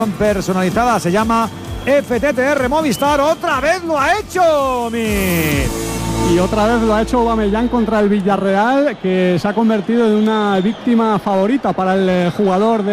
personalizada, se llama FTTR Movistar. Otra vez lo ha hecho y otra vez lo ha hecho Aubameyang contra el Villarreal, que se ha convertido en una víctima favorita para el jugador de